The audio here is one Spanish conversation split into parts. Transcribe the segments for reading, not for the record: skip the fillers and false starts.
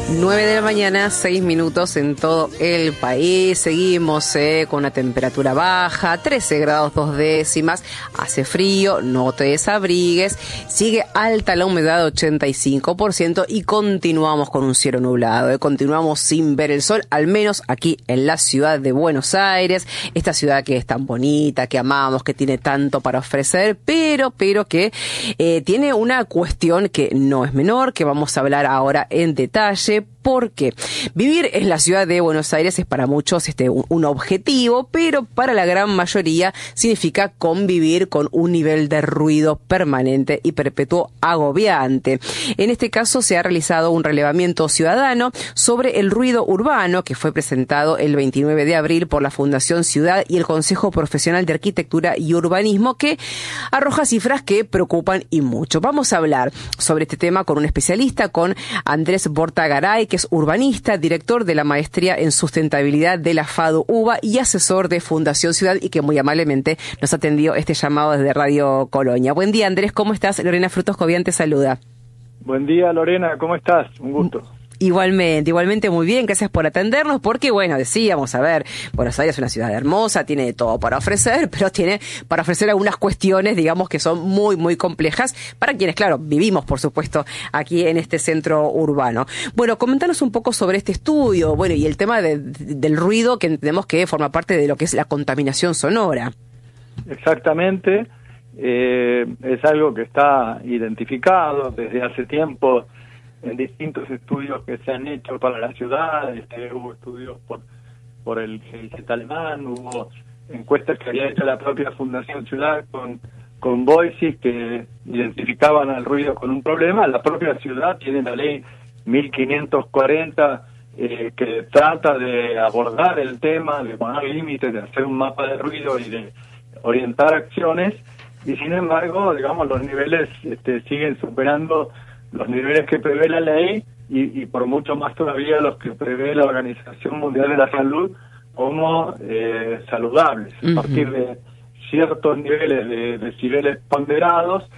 9 de la mañana, 6 minutos en todo el país. Seguimos con una temperatura baja, 13 grados 2 décimas. Hace frío, no te desabrigues. Sigue alta la humedad, 85%, y continuamos con un cielo nublado. Continuamos sin ver el sol, al menos aquí en la ciudad de Buenos Aires. Esta ciudad que es tan bonita, que amamos, que tiene tanto para ofrecer, pero que tiene una cuestión que no es menor, que vamos a hablar ahora en detalle. Porque vivir en la ciudad de Buenos Aires es para muchos un objetivo, pero para la gran mayoría significa convivir con un nivel de ruido permanente y perpetuo agobiante. En este caso se ha realizado un relevamiento ciudadano sobre el ruido urbano que fue presentado el 29 de abril por la Fundación Ciudad y el Consejo Profesional de Arquitectura y Urbanismo, que arroja cifras que preocupan y mucho. Vamos a hablar sobre este tema con un especialista, con Andrés Bortagaray, que es urbanista, director de la Maestría en Sustentabilidad de la FADU UBA y asesor de Fundación Ciudad, y que muy amablemente nos atendió este llamado desde Radio Colonia. Buen día, Andrés, ¿cómo estás? Lorena Frutos Cobian te saluda. Buen día, Lorena, ¿cómo estás? Un gusto. Igualmente muy bien, gracias por atendernos, porque bueno, decíamos, a ver, Buenos Aires es una ciudad hermosa, tiene de todo para ofrecer, pero tiene para ofrecer algunas cuestiones, digamos, que son muy complejas para quienes, claro, vivimos, por supuesto, aquí en este centro urbano. Bueno, comentanos un poco sobre este estudio, bueno, y el tema del ruido, que entendemos que forma parte de lo que es la contaminación sonora. Exactamente, es algo que está identificado desde hace tiempo en distintos estudios que se han hecho para la ciudad. Hubo estudios por el GIZ alemán, hubo encuestas que había hecho la propia Fundación Ciudad con Voices, que identificaban al ruido con un problema. La propia ciudad tiene la ley 1540 que trata de abordar el tema, de poner límites, de hacer un mapa de ruido y de orientar acciones, y sin embargo, digamos, los niveles siguen superando los niveles que prevé la ley y por mucho más todavía los que prevé la Organización Mundial de la Salud como saludables. A partir de ciertos niveles de decibeles ponderados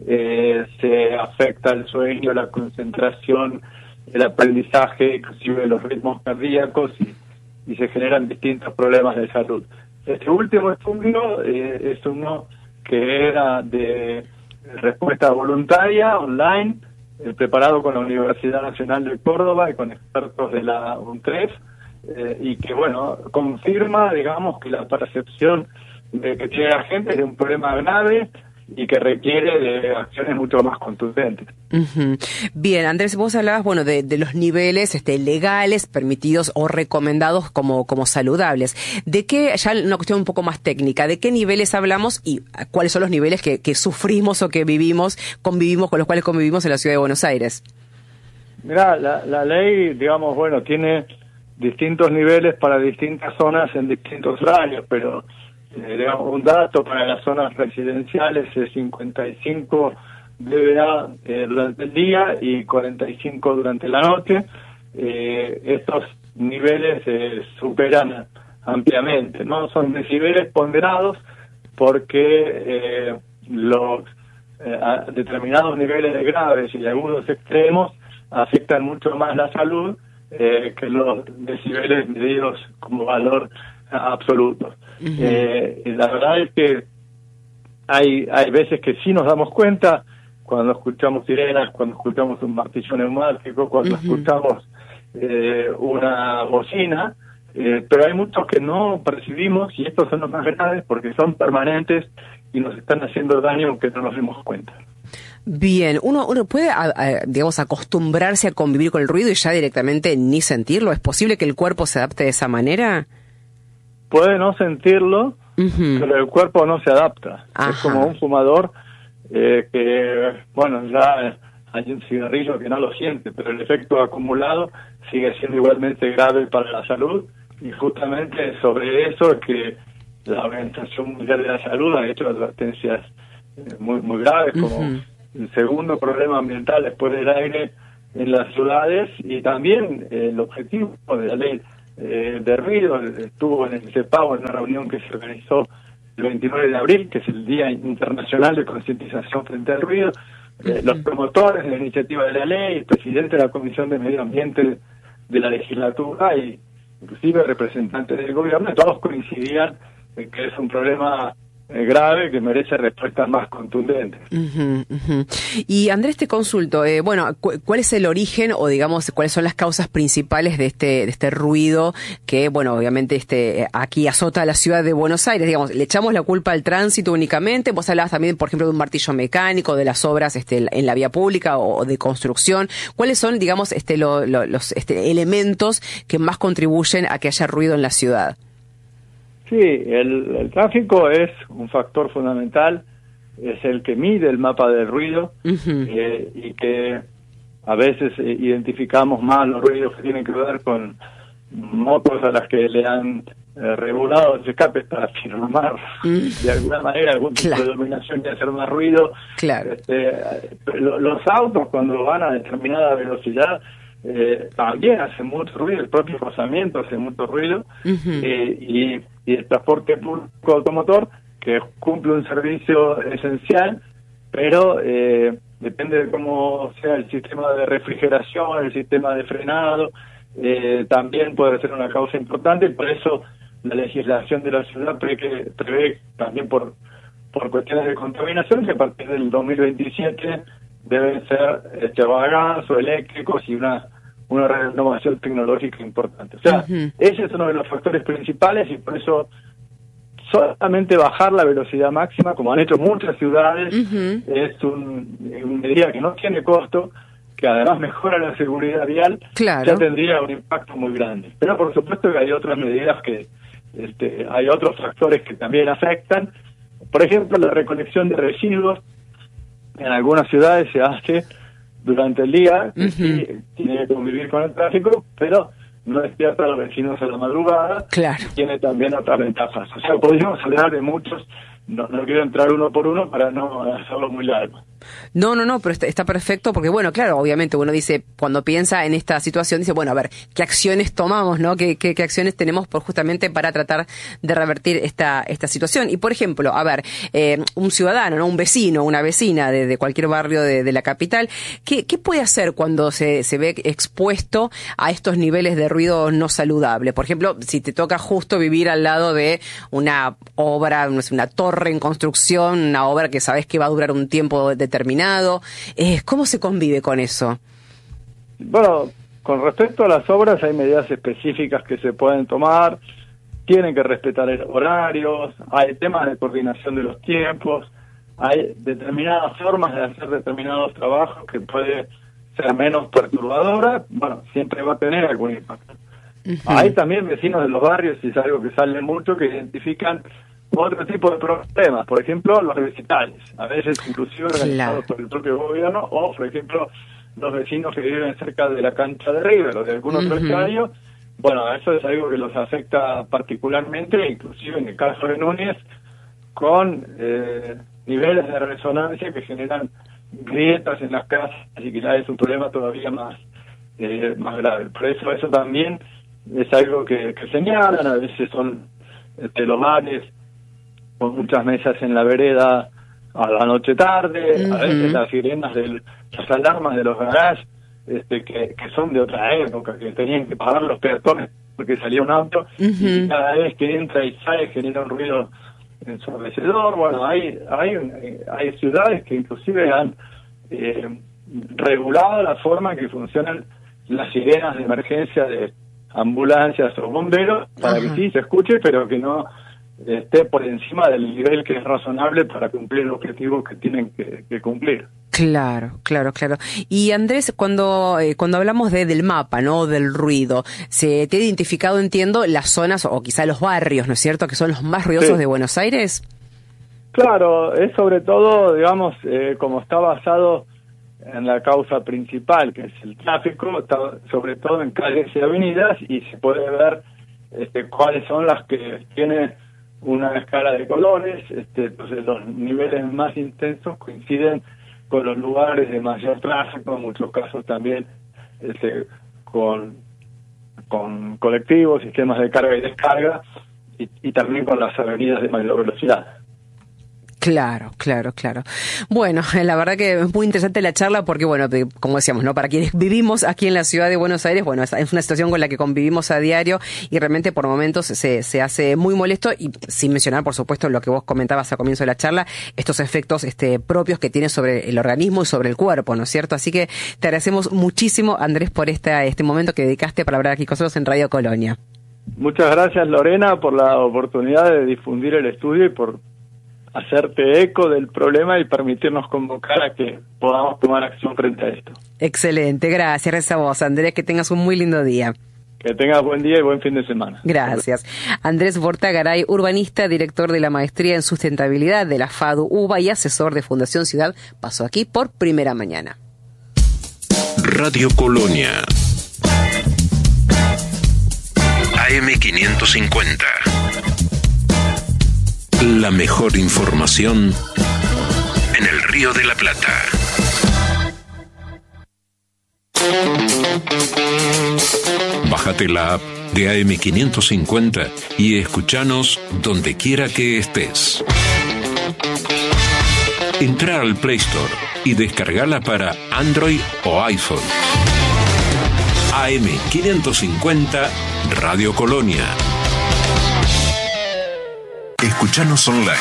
se afecta el sueño, la concentración, el aprendizaje, inclusive los ritmos cardíacos, y se generan distintos problemas de salud. Este último estudio es uno que era de respuesta voluntaria, online, preparado con la Universidad Nacional de Córdoba y con expertos de la UNTREF, y que, bueno, confirma, digamos, que la percepción que tiene la gente es de un problema grave y que requiere de acciones mucho más contundentes. Bien, Andrés, vos hablabas, bueno, de los niveles legales, permitidos o recomendados como saludables. ¿De qué, ya una cuestión un poco más técnica, de qué niveles hablamos y cuáles son los niveles que sufrimos o que convivimos, con los cuales convivimos en la ciudad de Buenos Aires? Mirá, la ley, digamos, bueno, tiene distintos niveles para distintas zonas en distintos horarios, pero digamos, un dato para las zonas residenciales es 55 dBA durante el día y 45 durante la noche. Estos niveles superan ampliamente, ¿no? Son decibeles ponderados porque los determinados niveles de graves y de agudos extremos afectan mucho más la salud que los decibeles medidos como valor absoluto. La verdad es que hay veces que sí nos damos cuenta cuando escuchamos sirenas, cuando escuchamos un martillo neumático, cuando escuchamos una bocina, pero hay muchos que no percibimos, y estos son los más graves porque son permanentes y nos están haciendo daño aunque no nos demos cuenta. Bien, uno puede, digamos, acostumbrarse a convivir con el ruido y ya directamente ni sentirlo. ¿Es posible que el cuerpo se adapte de esa manera? Puede no sentirlo, pero el cuerpo no se adapta. Ajá. Es como un fumador que, bueno, ya hay un cigarrillo que no lo siente, pero el efecto acumulado sigue siendo igualmente grave para la salud, y justamente sobre eso es que la Organización Mundial de la Salud ha hecho advertencias muy graves, como el segundo problema ambiental después del aire en las ciudades, y también el objetivo de la ley de ruido estuvo en el CEPAO, en una reunión que se organizó el 29 de abril, que es el Día Internacional de Concientización frente al Ruido, Los promotores de la iniciativa de la ley, el presidente de la Comisión de Medio Ambiente de la legislatura y inclusive representantes del gobierno, todos coincidían en que es un problema grave que merece respuestas más contundentes. Y Andrés, te consulto, ¿cuál es el origen o digamos cuáles son las causas principales de este ruido que, bueno, obviamente aquí azota a la ciudad de Buenos Aires? Digamos, ¿le echamos la culpa al tránsito únicamente? Vos hablabas también, por ejemplo, de un martillo mecánico, de las obras en la vía pública o de construcción. ¿Cuáles son, digamos, los elementos que más contribuyen a que haya ruido en la ciudad? Sí, el tráfico es un factor fundamental, es el que mide el mapa del ruido y que a veces identificamos más los ruidos que tienen que ver con motos a las que le han regulado los escapes para firmar de alguna manera algún tipo de dominación y hacer más ruido. Claro. Los autos cuando van a determinada velocidad también hacen mucho ruido, el propio rozamiento hace mucho ruido y el transporte público automotor, que cumple un servicio esencial, pero depende de cómo sea el sistema de refrigeración, el sistema de frenado, también puede ser una causa importante, y por eso la legislación de la ciudad prevé también por cuestiones de contaminación que a partir del 2027 deben ser a gas o eléctricos y una renovación tecnológica importante. O sea, ese es uno de los factores principales y por eso solamente bajar la velocidad máxima, como han hecho muchas ciudades, es una medida que no tiene costo, que además mejora la seguridad vial, ya tendría un impacto muy grande. Pero por supuesto que hay otras medidas que, hay otros factores que también afectan. Por ejemplo, la recolección de residuos en algunas ciudades se hace durante el día, que sí tiene que convivir con el tráfico, pero no despierta a los vecinos a la madrugada, y tiene también otras ventajas. O sea, podríamos hablar de muchos, no quiero entrar uno por uno para no hacerlo muy largo. No, pero está perfecto porque, bueno, claro, obviamente uno dice, cuando piensa en esta situación, dice, bueno, a ver, ¿qué acciones tomamos, no? ¿Qué acciones tenemos justamente para tratar de revertir esta situación? Y, por ejemplo, a ver, un ciudadano, ¿no? Un vecino, una vecina de cualquier barrio de la capital, ¿qué puede hacer cuando se ve expuesto a estos niveles de ruido no saludable? Por ejemplo, si te toca justo vivir al lado de una obra, no sé, una torre en construcción, una obra que sabes que va a durar un tiempo determinado, ¿cómo se convive con eso? Bueno, con respecto a las obras hay medidas específicas que se pueden tomar, tienen que respetar horarios, hay temas de coordinación de los tiempos, hay determinadas formas de hacer determinados trabajos que puede ser menos perturbadora, bueno, siempre va a tener algún impacto. Hay también vecinos de los barrios, y es algo que sale mucho, que identifican otro tipo de problemas, por ejemplo, los recitales, a veces inclusive organizados por el propio gobierno, o por ejemplo, los vecinos que viven cerca de la cancha de River o de algún otro estadio. Bueno, eso es algo que los afecta particularmente, inclusive en el caso de Núñez, con niveles de resonancia que generan grietas en las casas y que ya es un problema todavía más grave. Por eso también es algo que señalan, a veces son los bares con muchas mesas en la vereda a la noche tarde, a veces las sirenas las alarmas de los garages que son de otra época, que tenían que pagar los peatones porque salía un auto y cada vez que entra y sale genera un ruido ensordecedor. Bueno, hay ciudades que inclusive han regulado la forma en que funcionan las sirenas de emergencia de ambulancias o bomberos para que sí se escuche, pero que no esté por encima del nivel que es razonable para cumplir el objetivo que tienen que cumplir. Claro. Y Andrés, cuando hablamos del mapa, ¿no? Del ruido, se te ha identificado, entiendo, las zonas o quizá los barrios, ¿no es cierto?, que son los más ruidosos de Buenos Aires. Claro, es sobre todo, digamos, como está basado en la causa principal, que es el tráfico, está sobre todo en calles y avenidas, y se puede ver cuáles son las que tienen una escala de colores. Entonces los niveles más intensos coinciden con los lugares de mayor tráfico, en muchos casos también con colectivos, sistemas de carga y descarga, y también con las avenidas de mayor velocidad. Claro. Bueno, la verdad que es muy interesante la charla porque, bueno, como decíamos, ¿no? Para quienes vivimos aquí en la ciudad de Buenos Aires, bueno, es una situación con la que convivimos a diario y realmente por momentos se hace muy molesto, y sin mencionar, por supuesto, lo que vos comentabas al comienzo de la charla, estos efectos propios que tiene sobre el organismo y sobre el cuerpo, ¿no es cierto? Así que te agradecemos muchísimo, Andrés, por este momento que dedicaste para hablar aquí con nosotros en Radio Colonia. Muchas gracias, Lorena, por la oportunidad de difundir el estudio y por hacerte eco del problema y permitirnos convocar a que podamos tomar acción frente a esto. Excelente, gracias a vos, Andrés, que tengas un muy lindo día. Que tengas buen día y buen fin de semana. Gracias. Andrés Bortagaray, urbanista, director de la Maestría en Sustentabilidad de la FADU UBA y asesor de Fundación Ciudad, pasó aquí por Primera Mañana. Radio Colonia AM550. La mejor información en el Río de la Plata. Bájate la app de AM550 y escuchanos donde quiera que estés. Entra al Play Store y descargala para Android o iPhone. AM550 Radio Colonia. Escuchanos online.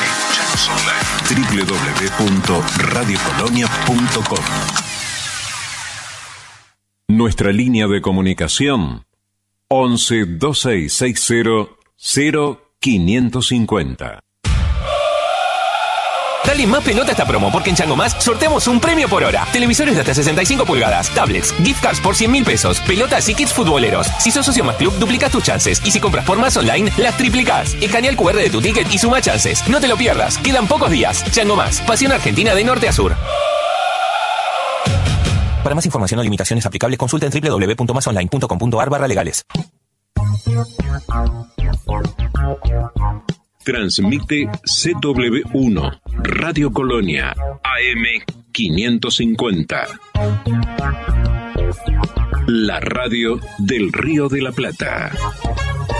www.radiocolonia.com. Nuestra línea de comunicación 11 2660 0550. Dale más pelota a esta promo, porque en Chango Más sorteamos un premio por hora. Televisores de hasta 65 pulgadas, tablets, gift cards por 100.000 pesos, pelotas y kits futboleros. Si sos socio Más Club, duplicás tus chances. Y si compras por Más Online, las triplicás. Escanea el QR de tu ticket y suma chances. No te lo pierdas, quedan pocos días. Chango Más, pasión argentina de norte a sur. Para más información o limitaciones aplicables, consulta en www.masonline.com.ar/legales. Transmite CW1 Radio Colonia AM550. La radio del Río de la Plata.